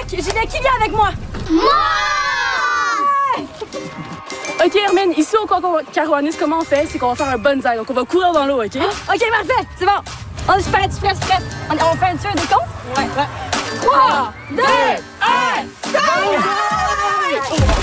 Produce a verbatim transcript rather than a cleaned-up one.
Julien, qui vient avec moi? Moi! OK, Hermine, ici au concours Carouanis, comment on fait? C'est qu'on va faire un bonsaï, donc on va courir dans l'eau, OK? Ah, OK, parfait, c'est bon. On est prêt, tu prêt, tu prêt? On, on fait un tir des comptes? Ouais, ouais. trois, deux, un, go!